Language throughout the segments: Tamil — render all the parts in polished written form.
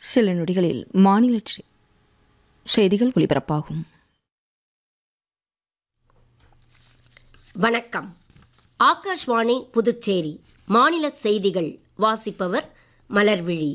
சில நொடிகளில் மாநில செய்திகள் ஒலிபரப்பாகும். வணக்கம். ஆகாஷ்வாணி புதுச்சேரி மாநில செய்திகள் வாசிப்பவர் மலர்விழி.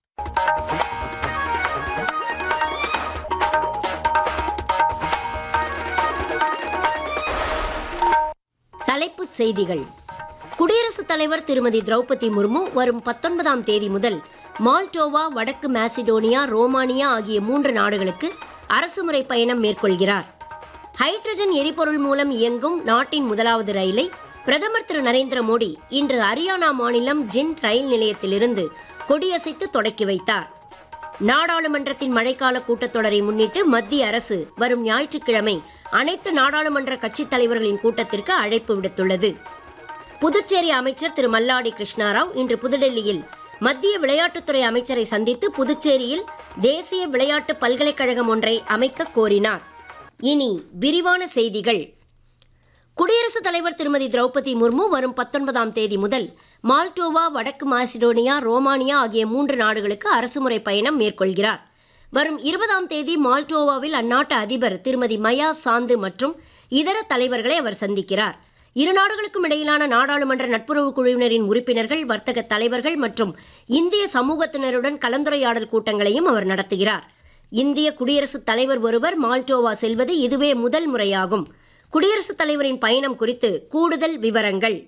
தலைப்புச் செய்திகள். குடியரசுத் தலைவர் திருமதி திரௌபதி முர்மு வரும் 19ஆம் தேதி முதல் மால்டோவா, வடக்கு மாசிடோனியா, ரோமானியா ஆகிய 3 நாடுகளுக்கு அரசுமுறை பயணம் மேற்கொள்கிறார். ஹைட்ரஜன் எரிபொருள் மூலம் இயங்கும் நாட்டின் முதலாவது ரயிலை பிரதமர் திரு நரேந்திர மோடி இன்று ஹரியானா மாநிலம் ஜிண்ட் ரயில் நிலையத்திலிருந்து கொடியசைத்து தொடக்கி வைத்தார். நாடாளுமன்றத்தின் மழைக்கால கூட்டத்தொடரை முன்னிட்டு மத்திய அரசு வரும் ஞாயிற்றுக்கிழமை அனைத்து நாடாளுமன்ற கட்சித் தலைவர்களின் கூட்டத்திற்கு அழைப்பு விடுத்துள்ளது. புதுச்சேரி அமைச்சர் திரு மல்லாடி கிருஷ்ணாராவ் இன்று புதுடெல்லியில் மத்திய விளையாட்டுத்துறை அமைச்சரை சந்தித்து புதுச்சேரியில் தேசிய விளையாட்டு பல்கலைக்கழகம் ஒன்றை அமைக்க கோரினார். இனி விரிவான செய்திகள். குடியரசுத் தலைவர் திருமதி திரௌபதி முர்மு வரும் 19ஆம் தேதி முதல் மால்டோவா, வடக்கு மாசிடோனியா, ரோமானியா ஆகிய 3 நாடுகளுக்கு அரசுமுறை பயணம் மேற்கொள்கிறார். வரும் 20ஆம் தேதி மால்டோவாவில் அந்நாட்டு அதிபர் திருமதி மயா சாந்து மற்றும் இதர தலைவர்களை அவர் சந்திக்கிறார். இரு நாடுகளுக்கும் இடையிலான நாடாளுமன்ற நட்புறவு குழுவினரின் உறுப்பினர்கள், வர்த்தக தலைவர்கள் மற்றும் இந்திய சமூகத்தினருடன் கலந்துரையாடல் கூட்டங்களையும் அவர் நடத்துகிறார். இந்திய குடியரசுத் தலைவர் ஒருவர் மால்டோவா செல்வது இதுவே முதல் முறையாகும். குடியரசுத் தலைவரின் பயணம் குறித்து கூடுதல் விவரங்கள்.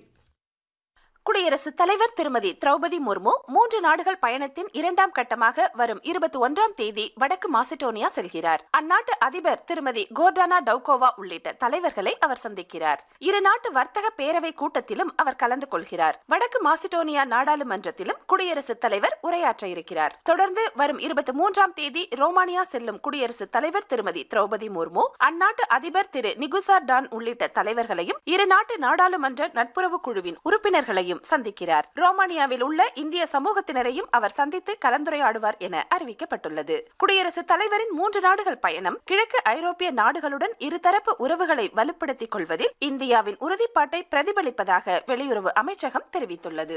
குடியரசுத் தலைவர் திருமதி திரௌபதி முர்மு 3 நாடுகள் பயணத்தின் 2ஆம் கட்டமாக வரும் 21ஆம் தேதி வடக்கு மாசிடோனியா செல்கிறார். அந்நாட்டு அதிபர் திருமதி கோர்டானா டவுகோவா உள்ளிட்ட தலைவர்களை அவர் சந்திக்கிறார். இரு நாட்டு வர்த்தக பேரவை கூட்டத்திலும் அவர் கலந்து கொள்கிறார். வடக்கு மாசிடோனியா நாடாளுமன்றத்திலும் குடியரசுத் தலைவர் உரையாற்ற இருக்கிறார். தொடர்ந்து வரும் 23ஆம் தேதி ரோமானியா செல்லும் குடியரசுத் தலைவர் திருமதி திரௌபதி முர்மு அந்நாட்டு அதிபர் திரு நிகுசார் டான் உள்ளிட்ட தலைவர்களையும் இரு நாட்டு நாடாளுமன்ற நட்புறவு குழுவின் உறுப்பினர்களையும் சந்திக்கிறார். ரோமானியாவில் உள்ள இந்திய சமூகத்தினரையும் அவர் சந்தித்து கலந்துரையாடுவார் என அறிவிக்கப்பட்டுள்ளது. குடியரசுத் தலைவரின் 3 நாடுகள் பயணம் கிழக்கு ஐரோப்பிய நாடுகளுடன் இருதரப்பு உறவுகளை வலுப்படுத்திக் கொள்வதில் இந்தியாவின் உறுதிப்பாட்டை பிரதிபலிப்பதாக வெளியுறவு அமைச்சகம் தெரிவித்துள்ளது.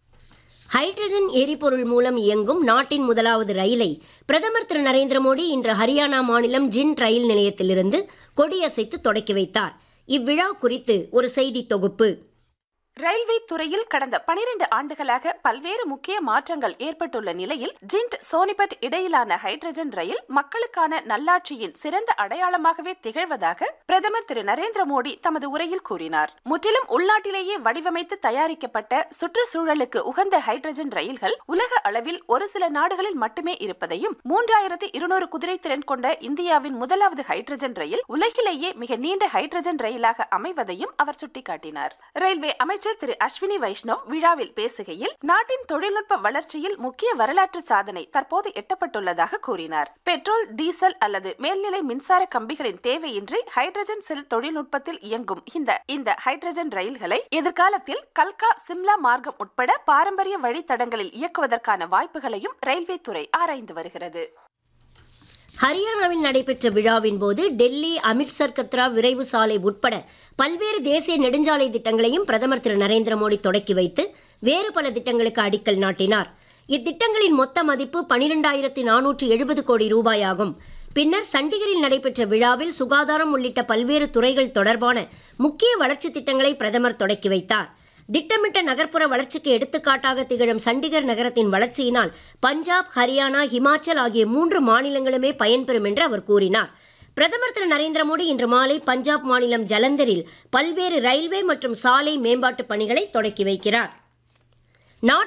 ஹைட்ரஜன் எரிபொருள் மூலம் இயங்கும் நாட்டின் முதலாவது ரயிலை பிரதமர் திரு நரேந்திர மோடி இன்று ஹரியானா மாநிலம் ஜிண்ட் ரயில் நிலையத்திலிருந்து கொடியசைத்து தொடக்கி வைத்தார். இவ்விழா குறித்து ஒரு செய்தி தொகுப்பு. ரயில்வே துறையில் கடந்த 12 ஆண்டுகளாக பல்வேறு முக்கிய மாற்றங்கள் ஏற்பட்டுள்ள நிலையில் ஜிண்ட் சோனிபட் இடையிலான ஹைட்ரஜன் ரயில் மக்களுக்கான நல்லாட்சியின் சிறந்த அடையாளமாகவே திகழ்வதாக பிரதமர் திரு நரேந்திர மோடி தமது உரையில் கூறினார். முற்றிலும் உள்நாட்டிலேயே வடிவமைத்து தயாரிக்கப்பட்ட சுற்றுச்சூழலுக்கு உகந்த ஹைட்ரஜன் ரயில்கள் உலக அளவில் ஒரு சில நாடுகளில் மட்டுமே இருப்பதையும் 3200 குதிரை திறன் கொண்ட இந்தியாவின் முதலாவது ஹைட்ரஜன் ரயில் உலகிலேயே மிக நீண்ட ஹைட்ரஜன் ரயிலாக அமைவதையும் அவர் சுட்டிக்காட்டினார். ரயில்வே அமைச்சர் திரு அஸ்வினி வைஷ்ணவ் விழாவில் பேசுகையில் நாட்டின் தொழில்நுட்ப வளர்ச்சியில் முக்கிய வரலாற்று சாதனை தற்போது எட்டப்பட்டுள்ளதாக கூறினார். பெட்ரோல், டீசல் அல்லது மேல்நிலை மின்சார கம்பிகளின் தேவையின்றி ஹைட்ரஜன் செல் தொழில்நுட்பத்தில் இயங்கும் இந்த ஹைட்ரஜன் ரயில்களை எதிர்காலத்தில் கல்கா, சிம்லா மார்க்கம் உட்பட பாரம்பரிய வழித்தடங்களில் இயக்குவதற்கான வாய்ப்புகளையும் ரயில்வே துறை ஆராய்ந்து வருகிறது. ஹரியானாவில் நடைபெற்ற விழாவின் போது டெல்லி, அமிர்த்சர், கத்ரா விரைவு சாலை உட்பட பல்வேறு தேசிய நெடுஞ்சாலை திட்டங்களையும் பிரதமர் திரு நரேந்திர மோடி தொடக்கி வைத்து வேறு பல திட்டங்களுக்கு அடிக்கல் நாட்டினார். இத்திட்டங்களின் மொத்த மதிப்பு 12,470 கோடி ரூபாய் ஆகும். பின்னர் சண்டிகரில் நடைபெற்ற விழாவில் சுகாதாரம் உள்ளிட்ட பல்வேறு துறைகள் தொடர்பான முக்கிய வளர்ச்சி திட்டங்களை பிரதமர் தொடக்கி வைத்தார். திட்டமிட்ட நகர்ப்புற வளர்ச்சிக்கு எடுத்துக்காட்டாக திகழும் சண்டிகர் நகரத்தின் வளர்ச்சியினால் பஞ்சாப், ஹரியானா, ஹிமாச்சல் ஆகிய 3 மாநிலங்களுமே பயன்பெறும் என்று அவர் கூறினார். பிரதமர் திரு நரேந்திர மோடி இன்று மாலை பஞ்சாப் மாநிலம் ஜலந்தரில் பல்வேறு ரயில்வே மற்றும் சாலை மேம்பாட்டு பணிகளை தொடக்கி வைக்கிறார்.